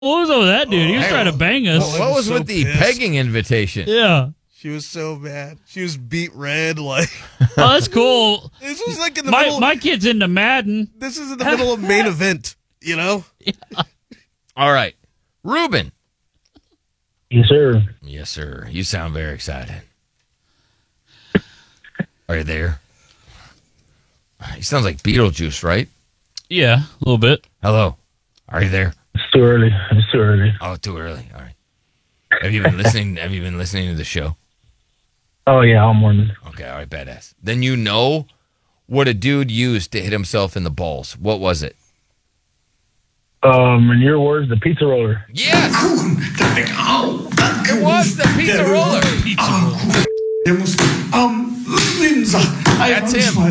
What was up with that dude? He was trying to bang us. What was so with the pissed. pegging invitation? Yeah. She was so mad. She was beat red. Like Oh, that's cool. this was like in the middle. My kid's into Madden. This is in the middle of main event. You know. All right. Ruben. Yes, sir. Yes, sir. You sound very excited. Are you there? He sounds like Beetlejuice, right? Yeah, a little bit. Hello. Are you there? It's too early. It's too early. Oh, too early. All right. Have you been listening? Have you been listening to the show? Oh, yeah, all morning. Okay, all right, badass. Then you know what a dude used to hit himself in the balls. What was it? In your words, the pizza roller. Yes! It was the pizza roller. That's him.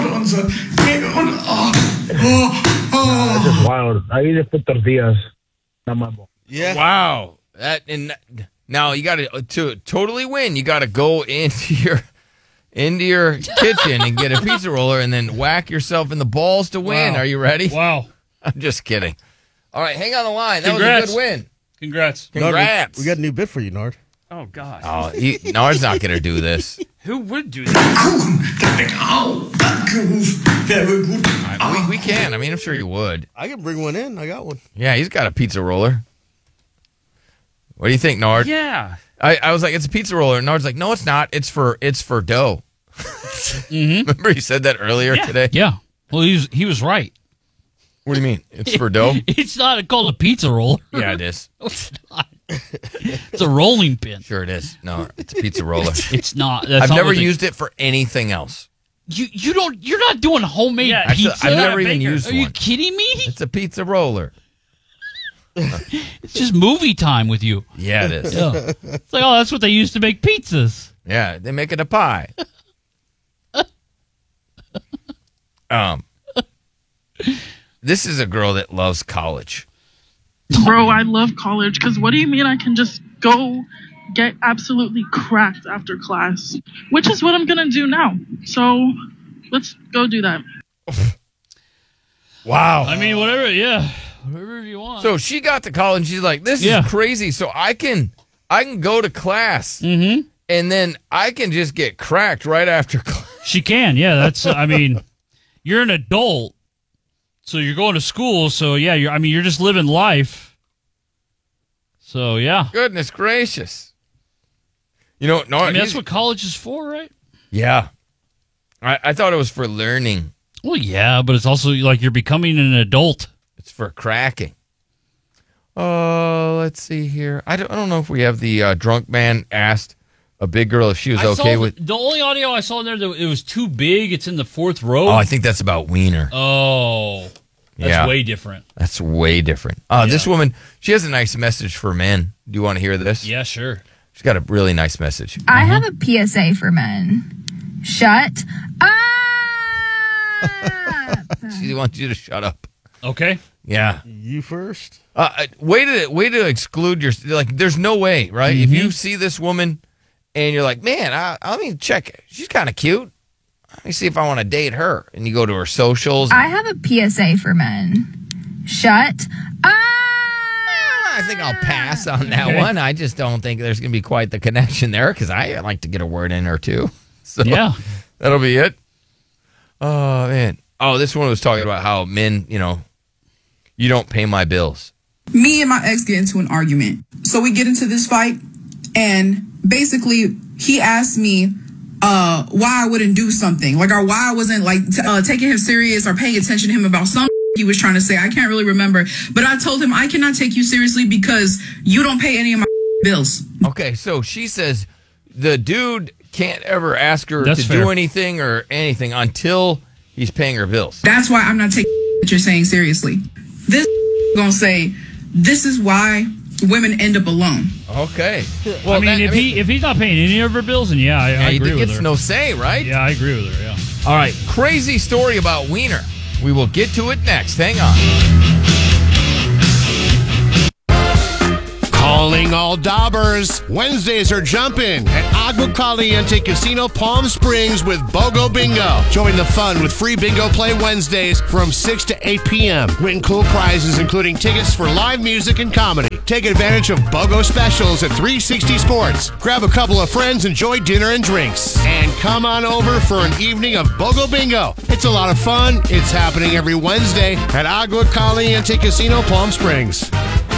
That's just wild. I either put tortillas. Not my ball. Yeah. Wow. Now you got to totally win. You got to go into your kitchen and get a pizza roller and then whack yourself in the balls to win. Wow. Are you ready? Wow. I'm just kidding. All right, hang on the line. That Congrats. was a good win. Congrats. Congrats. We got a new bit for you, Nard. Oh, God. Oh, Nard's not going to do this. Who would do that? All right, we can. I mean, I'm sure you would. I can bring one in. I got one. Yeah, he's got a pizza roller. What do you think, Nard? Yeah. I was like, it's a pizza roller. And Nard's like, no, it's not. It's for dough. Remember he said that earlier today? Yeah. Well, he was right. What do you mean? It's for dough? It's not called a pizza roller. Yeah, it is. No, it's not. It's a rolling pin. Sure it is. No, it's a pizza roller. It's not. That's I've not never what they- used it for anything else. You're not doing homemade Actually, pizza. I've never even used Are you one. kidding me? It's a pizza roller. It's just movie time with you. Yeah, it is. Yeah. It's like, oh, that's what they used to make pizzas. Yeah, they make it a pie. This is a girl that loves college. Bro, I love college because what do you mean I can just go get absolutely cracked after class? Which is what I'm going to do now. So let's go do that. Wow. I mean, whatever you want. So she got to college and she's like, this is crazy. So I can go to class and then I can just get cracked right after class. She can, yeah. That's, I mean, you're an adult, so you're going to school. So yeah, you're just living life. So yeah, Goodness gracious. You know, no, I mean, that's what college is for, right? Yeah. I thought it was for learning. Well, yeah, but it's also like you're becoming an adult. It's for cracking. Oh, let's see here. I don't know if we have the drunk man asked a big girl if she was okay with. The only audio I saw in there, it was too big. It's in the fourth row. Oh, I think that's about wiener. Oh, that's way different. That's way different. This woman, she has a nice message for men. Do you want to hear this? Yeah, sure. She's got a really nice message. I have a PSA for men. Shut up. She wants you to shut up. Okay. Yeah. You first. Way to exclude your, like, there's no way, right? If you see this woman and you're like, man, let me check. She's kind of cute. Let me see if I want to date her. And you go to her socials. I have a PSA for men. Shut up. I think I'll pass on that one. I just don't think there's going to be quite the connection there because I like to get a word in or two. So yeah, that'll be it. Oh, man. Oh, this one was talking about how men, you don't pay my bills. Me and my ex get into an argument. So we get into this fight, and basically he asked me why I wouldn't do something. Like, or why I wasn't, like, taking him serious or paying attention to him about something he was trying to say. I can't really remember. But I told him I cannot take you seriously because you don't pay any of my bills. Okay, so she says the dude can't ever ask her That's to fair. do anything or anything until he's paying her bills. That's why I'm not taking what you're saying seriously. This gonna say, this is why women end up alone. Okay. Well, I mean, if he's not paying any of her bills, then I agree with gets her. no say, right? Yeah, I agree with her. Yeah. All right, crazy story about wiener. We will get to it next. Hang on. Calling all daubers. members. Wednesdays are jumping at Agua Caliente Casino Palm Springs with BOGO Bingo. Join the fun with free bingo play Wednesdays from 6 to 8 p.m. Win cool prizes including tickets for live music and comedy. Take advantage of BOGO specials at 360 Sports. Grab a couple of friends, enjoy dinner and drinks. And come on over for an evening of BOGO Bingo. It's a lot of fun. It's happening every Wednesday at Agua Caliente Casino Palm Springs.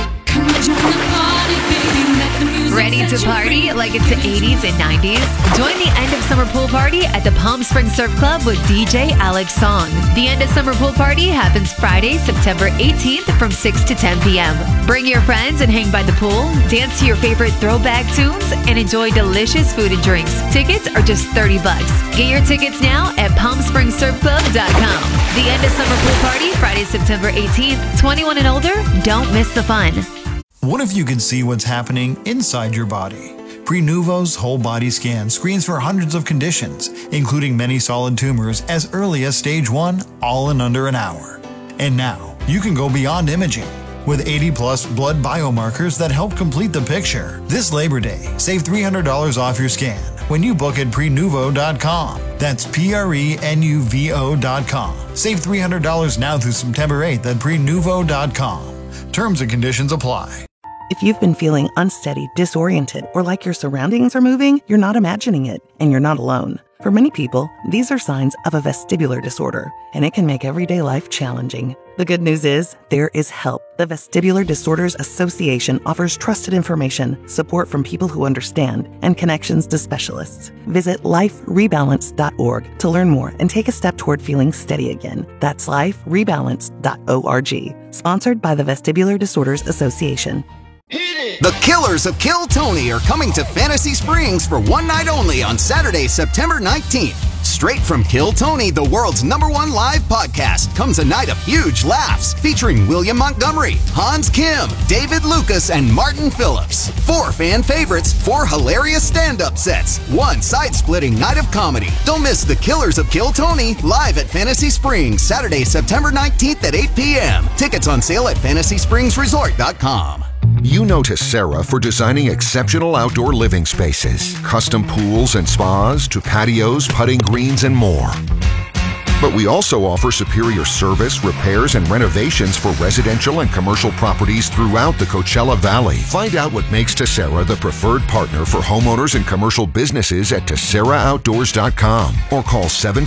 Ready to party like it's the 80s and 90s? Join the end of summer pool party at the Palm Springs Surf Club with DJ Alex Song. The end of summer pool party happens Friday, September 18th from 6 to 10 p.m. Bring your friends and hang by the pool, dance to your favorite throwback tunes, and enjoy delicious food and drinks. Tickets are just $30. Get your tickets now at PalmSpringsSurfClub.com. The end of summer pool party, Friday, September 18th. 21 and older, don't miss the fun. What if you could see what's happening inside your body? Prenuvo's whole body scan screens for hundreds of conditions, including many solid tumors as early as stage 1, all in under an hour. And now, you can go beyond imaging with 80-plus blood biomarkers that help complete the picture. This Labor Day, save $300 off your scan when you book at Prenuvo.com. That's Prenuvo.com. Save $300 now through September 8th at Prenuvo.com. Terms and conditions apply. If you've been feeling unsteady, disoriented, or like your surroundings are moving, you're not imagining it, and you're not alone. For many people, these are signs of a vestibular disorder, and it can make everyday life challenging. The good news is, there is help. The Vestibular Disorders Association offers trusted information, support from people who understand, and connections to specialists. Visit liferebalance.org to learn more and take a step toward feeling steady again. That's liferebalance.org. Sponsored by the Vestibular Disorders Association. The Killers of Kill Tony are coming to Fantasy Springs for one night only on Saturday, September 19th. Straight from Kill Tony, the world's #1 live podcast, comes a night of huge laughs featuring William Montgomery, Hans Kim, David Lucas, and Martin Phillips. 4 fan favorites, 4 hilarious stand-up sets, 1 side-splitting night of comedy. Don't miss the Killers of Kill Tony live at Fantasy Springs, Saturday, September 19th at 8 p.m. Tickets on sale at FantasySpringsResort.com. You know Tessera for designing exceptional outdoor living spaces, custom pools and spas to patios, putting greens, and more. But we also offer superior service, repairs, and renovations for residential and commercial properties throughout the Coachella Valley. Find out what makes Tessera the preferred partner for homeowners and commercial businesses at TesseraOutdoors.com or call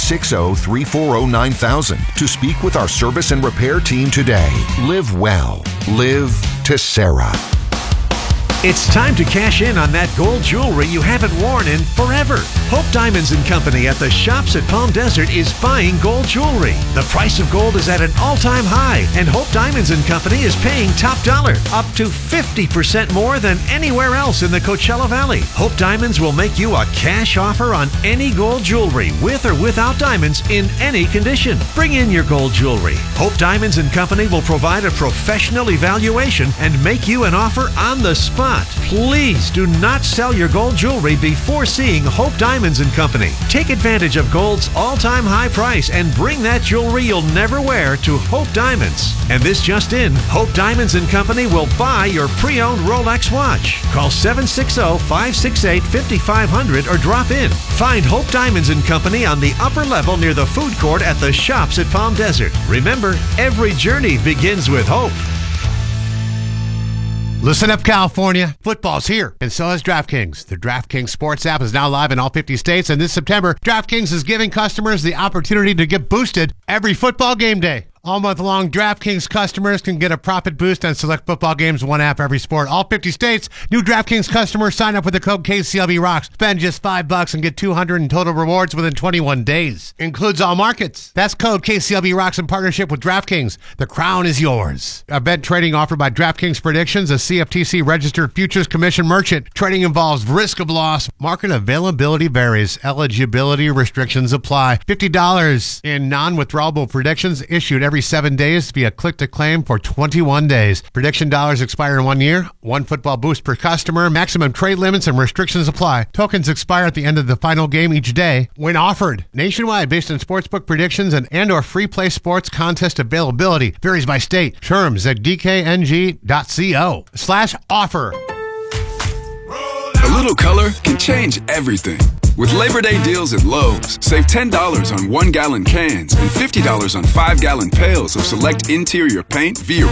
760-340-9000 to speak with our service and repair team today. Live well. Live Tessera. It's time to cash in on that gold jewelry you haven't worn in forever. Hope Diamonds & Company at the Shops at Palm Desert is buying gold jewelry. The price of gold is at an all-time high, and Hope Diamonds & Company is paying top dollar, up to 50% more than anywhere else in the Coachella Valley. Hope Diamonds will make you a cash offer on any gold jewelry, with or without diamonds, in any condition. Bring in your gold jewelry. Hope Diamonds & Company will provide a professional evaluation and make you an offer on the spot. Please do not sell your gold jewelry before seeing Hope Diamonds & Company. Take advantage of gold's all-time high price and bring that jewelry you'll never wear to Hope Diamonds. And this just in, Hope Diamonds & Company will buy your pre-owned Rolex watch. Call 760-568-5500 or drop in. Find Hope Diamonds & Company on the upper level near the food court at the Shops at Palm Desert. Remember, every journey begins with hope. Listen up, California. Football's here, and so is DraftKings. The DraftKings Sports app is now live in all 50 states, and this September, DraftKings is giving customers the opportunity to get boosted every football game day. All month long, DraftKings customers can get a profit boost on select football games, one app, every sport. All 50 states, new DraftKings customers sign up with the code KCLB-ROCKS. Spend just $5 and get $200 in total rewards within 21 days. Includes all markets. That's code KCLB-ROCKS in partnership with DraftKings. The crown is yours. Event trading offered by DraftKings Predictions, a CFTC registered futures commission merchant. Trading involves risk of loss. Market availability varies. Eligibility restrictions apply. $50 in non-withdrawable predictions issued every 7 days via click-to-claim for 21 days. Prediction dollars expire in 1 year. 1 football boost per customer. Maximum trade limits and restrictions apply. Tokens expire at the end of the final game each day when offered. Nationwide, based on sportsbook predictions and or free play sports contest availability. Varies by state. Terms at dkng.co/offer. little color can change everything. With Labor Day deals at Lowe's, save $10 on 1-gallon cans and $50 on 5-gallon pails of select interior paint via